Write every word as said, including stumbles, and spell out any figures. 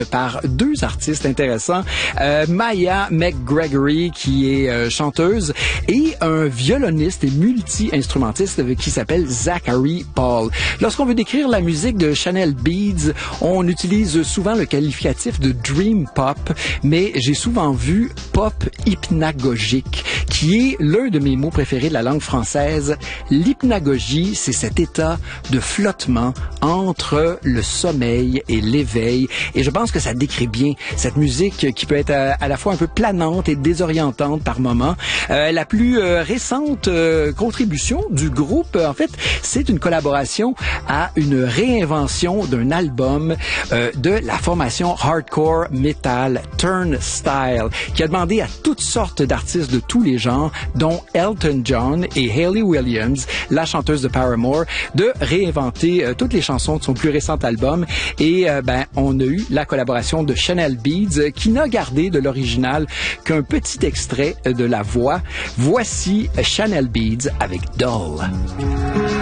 par deux artistes intéressants, euh, Maya McGregory qui est euh, chanteuse et un violoniste et multi-instrumentiste qui s'appelle Zachary Paul. Lorsqu'on veut décrire la musique de Chanel Beats, on utilise souvent le qualificatif de dream pop, mais j'ai souvent vu pop hypnagogique, qui est l'un de mes mots préférés de la langue française. L'hypnagogie, c'est cet état de flottement entre le sommeil et l'éveil, et je pense que ça décrit bien cette musique qui peut être à, à la fois un peu planante et désorientante par moments. Euh, la plus euh, récente euh, contribution du groupe, en fait, c'est une collaboration à une réinvention d'un album euh, de la formation hardcore metal Turnstile, qui a demandé à toutes sortes d'artistes de tous les genres, dont Elton John et Hayley Williams, la chanteuse de Paramore, de réinventer euh, toutes les chansons de son plus récent album. Et euh, ben, on a eu la collaboration de Chanel Beats, euh, qui n'a gardé de l'original qu'un petit extrait de la voix. Voici Chanel Beats avec Doll.